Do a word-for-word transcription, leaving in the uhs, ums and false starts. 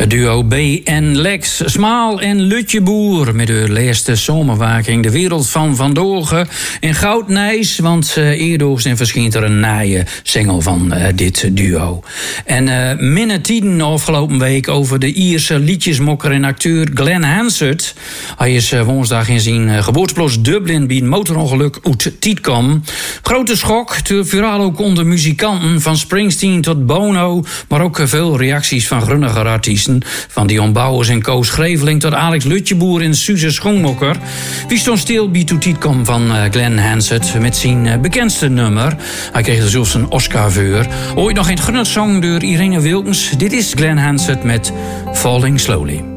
duo B en Lex, Smaal en Lutje Boer met hun laatste zomerwaking De Wereld van Van Dogen en Goudnijs, want uh, eerder en verschijnt er een naaie single van uh, dit duo. En uh, minne tien afgelopen week over de Ierse liedjesmokker en acteur Glen Hansard. Hij is uh, woensdag in zijn uh, geboorteplaats Dublin bij een motorongeluk uit Tiet kwam. Grote schok, vooral ook onder muzikanten van Springsteen tot Bono, maar ook uh, veel reacties van grunniger artiesten, van Dion Bouwers en Koos Schreveling tot Alex Lutjeboer en Suze Schoenmokker. Wie stond stil bij Toetiet kwam van uh, Glen Hansard met zijn uh, bekendste nummer. Hij kreeg er zelfs een Oscar voor. Ooit nog in het genot zong door Irene Wilkens. Dit is Glen Hansard met Falling Slowly.